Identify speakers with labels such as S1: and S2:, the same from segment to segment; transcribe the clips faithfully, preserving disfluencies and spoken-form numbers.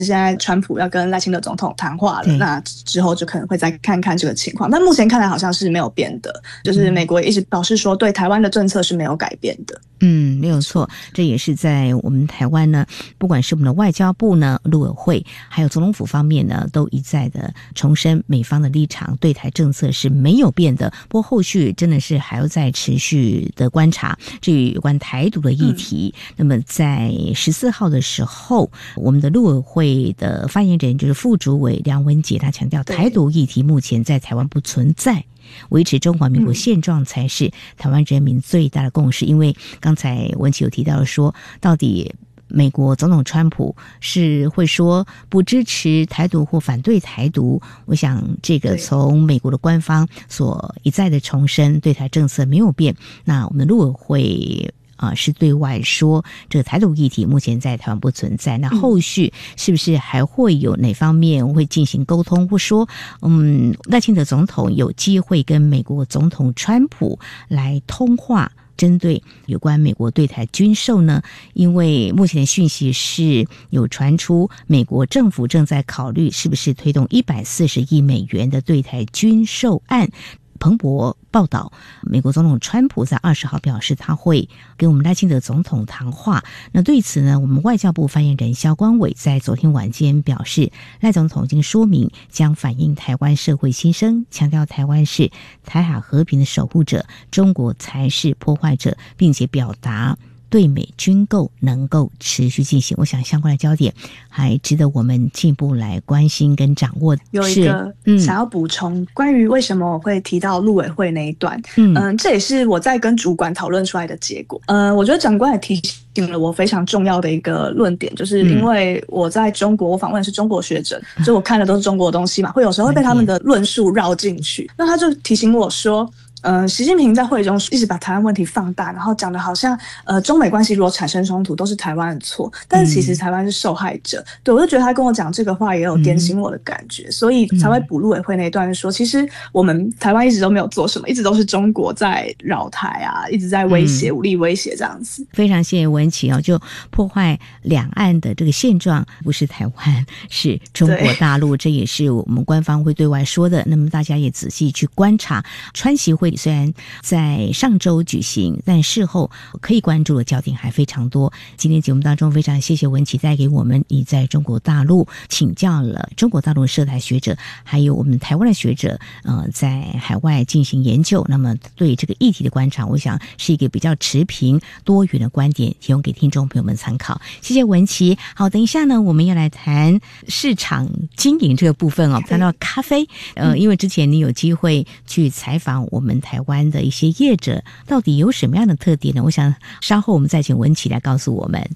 S1: 现在川普要跟赖清德总统谈话了，那之后就可能会再看看这个情况。但目前看来好像是没有变的，就是美国也一直表示说对台湾的政策是没有改变的。
S2: 嗯，没有错，这也是在我们台湾呢，不管是我们的外交部呢、陆委会，还有总统府方面呢，都一再的重申美方的立场，对台政策是没有变的。不过后续真的是还要再持续的观察至于有关台独的议题。嗯、那么在十四号的时候，我们的陆委会的发言人就是副主委梁文杰，他强调台独议题目前在台湾不存在。维持中华民国现状才是台湾人民最大的共识。因为刚才文琪有提到说，到底美国总统川普是会说不支持台独或反对台独，我想这个从美国的官方所一再的重申对台政策没有变，那我们的陆委会啊，是对外说这个台独议题目前在台湾不存在。那后续是不是还会有哪方面会进行沟通，或说嗯，赖清德总统有机会跟美国总统川普来通话，针对有关美国对台军售呢？因为目前的讯息是有传出美国政府正在考虑是不是推动一百四十亿美元的对台军售案。彭博报道，美国总统川普在二十号表示他会跟我们赖清德总统谈话。那对此呢，我们外交部发言人萧光伟在昨天晚间表示，赖总统已经说明将反映台湾社会心声，强调台湾是台海和平的守护者，中国才是破坏者，并且表达对美军购能够持续进行。我想相关的焦点还值得我们进一步来关心跟掌握。
S1: 有一个想要补充、嗯、关于为什么我会提到陆委会那一段，嗯、呃，这也是我在跟主管讨论出来的结果。呃，我觉得长官也提醒了我非常重要的一个论点，就是因为我在中国，我访问的是中国学者，所以我看的都是中国的东西嘛，会有时候会被他们的论述绕进去。那他就提醒我说，呃，习近平在会中一直把台湾问题放大，然后讲的好像呃中美关系如果产生冲突都是台湾的错，但是其实台湾是受害者。嗯、对，我就觉得他跟我讲这个话也有点醒我的感觉，嗯、所以才会补陆委会那一段说，其实我们台湾一直都没有做什么，一直都是中国在扰台啊，一直在威胁、嗯、武力威胁这样子。
S2: 非常谢谢文琪哦，就破坏两岸的这个现状，不是台湾，是中国大陆，这也是我们官方会对外说的。那么大家也仔细去观察，川习会虽然在上周举行，但事后可以关注的焦点还非常多。今天节目当中非常谢谢文琪带给我们你在中国大陆请教了中国大陆涉台学者还有我们台湾的学者呃，在海外进行研究，那么对这个议题的观察，我想是一个比较持平多元的观点，提供给听众朋友们参考。谢谢文琪。好，等一下呢我们要来谈市场经营这个部分哦，谈到咖啡呃，因为之前你有机会去采访我们台湾的一些业者，到底有什么样的特点呢？我想稍后我们再请文琪来告诉我们。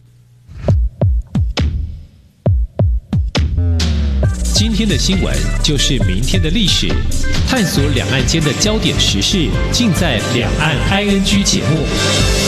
S3: 今天的新闻就是明天的历史，探索两岸间的焦点时事，尽在两岸 I N G 节目。